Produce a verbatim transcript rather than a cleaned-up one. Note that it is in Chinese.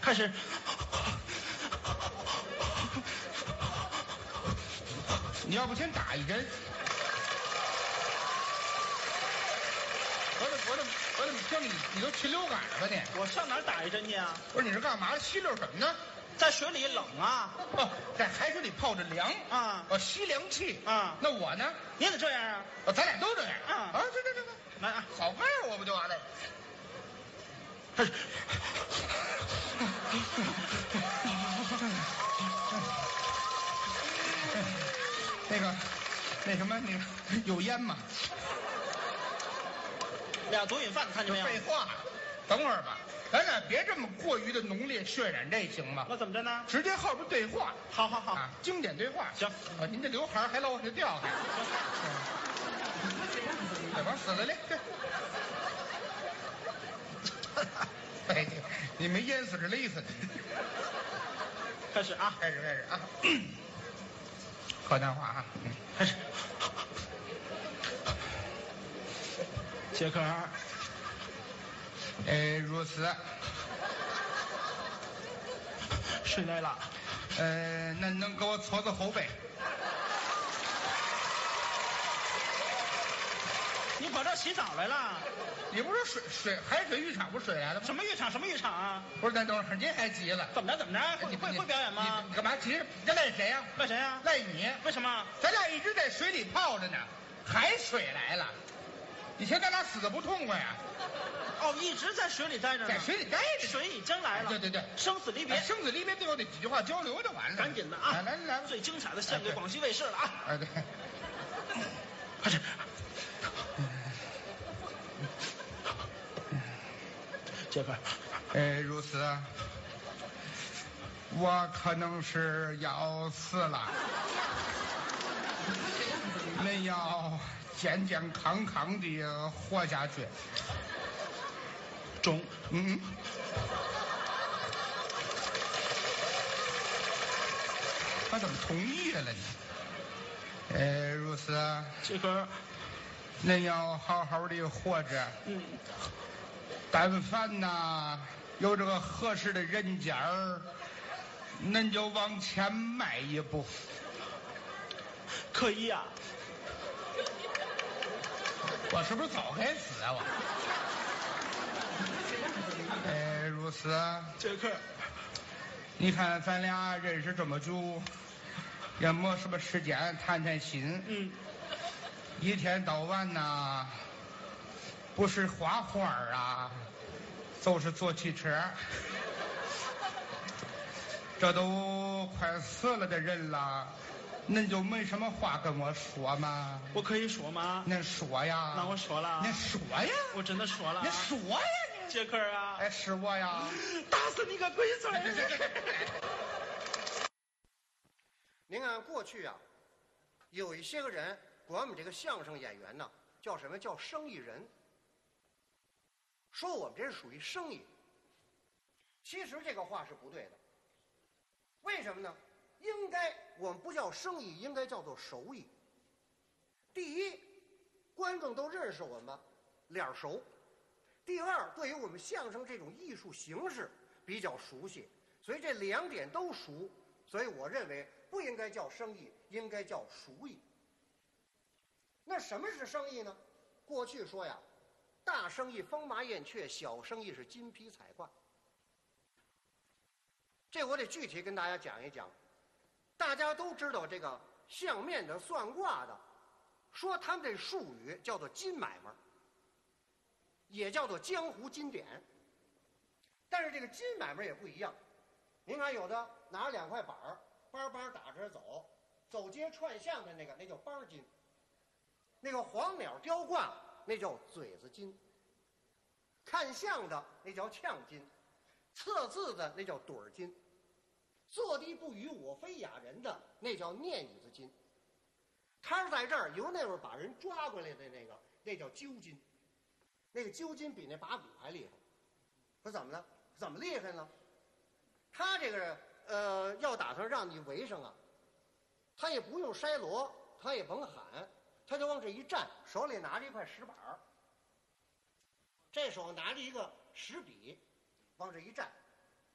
开始。 你要不先打一针？我怎我怎我怎么听你你都禽流感了吧你？ 我上哪儿打一针去啊？ 不是你是干嘛？吸溜什么呢？ 在水里冷啊。 哦，在海水里泡着凉啊。 哦，吸凉气啊。 那我呢？ 你也得这样啊。 哦，咱俩都这样啊。 啊，这这这这， 来啊， 好盖儿我不就完了？那个，那什么，那个有烟吗？ 俩毒瘾犯，看见没有？ 废话，等会儿吧，咱俩别这么过于的浓烈渲染，这行吗？ 那怎么着呢？ 直接后边对话。 好好好， 啊，经典对话。 行， 啊，您这刘海还老往下掉还。这往死了嘞！哎，你没淹死是勒死的。 开始啊， 开始开始啊！河南话啊，嗯， 开始。杰克， 呃，如此。 水来了。 呃，那能给我搓搓后背？ 你跑这儿洗澡来了？ 你不是水水海水浴场不是水来了吗？ 什么浴场？什么浴场啊？ 不是，那等会儿您还急了？ 怎么着？怎么着？会会会表演吗？ 你干嘛急？这赖谁呀？ 赖谁呀？ 赖你。 为什么？ 咱俩一直在水里泡着呢，海水来了，你嫌咱俩死的不痛快呀？ 哦，一直在水里待着呢。 在水里待着。 水已经来了。 对对对， 生死离别。 生死离别最后得几句话交流就完了。 赶紧的啊！ 来来来， 最精彩的献给广西卫视了啊！ 哎对， 开始。杰克， 呃，如此，我可能是要死了，恁要健健康康的活下去。 中， 嗯，他怎么同意了呢？呃，如此， 杰克， 恁要好好的活着。 嗯。 但凡呐有这个合适的人家儿，恁就往前迈一步。 可以呀、啊。 我是不是早该死啊我？哎，如此。 杰克， 你看咱俩认识这么久，也没什么时间谈谈心。 嗯。 一天到晚呐，不是画画啊，就是坐汽车。这都快死了的人了，恁就没什么话跟我说吗？ 我可以说吗？ 恁说呀。 那我说了。 恁说呀。 我真的说了。 你说呀你。 杰克啊。 哎，是我呀。 打死你个龟孙！ 您看过去啊，有一些个人管我们这个相声演员呢，叫什么叫生意人，说我们这是属于生意。其实这个话是不对的。为什么呢？应该我们不叫生意，应该叫做手艺。第一，观众都认识我们，脸熟；第二，对于我们相声这种艺术形式比较熟悉，所以这两点都熟。所以我认为不应该叫生意，应该叫熟艺。那什么是生意呢？过去说呀，大生意风马燕雀，小生意是金皮彩挂。这我得具体跟大家讲一讲。大家都知道这个相面的、算卦的，说他们这术语叫做金买卖，也叫做江湖金典。但是这个金买卖也不一样。您看，有的拿着两块板儿，班班打着走，走街串巷的那个，那叫班金；那个黄鸟雕挂，那叫嘴子金；看相的那叫呛金；测字的那叫盹儿金；坐地不语我非哑人的那叫念椅子金；摊在这儿由那会儿把人抓过来的那个，那叫揪金。那个揪金比那把鼓还厉害。说怎么了？怎么厉害呢？他这个呃，要打算让你围上啊，他也不用筛锣，他也甭喊，他就往这一站，手里拿着一块石板儿，这手拿着一个石笔，往这一站，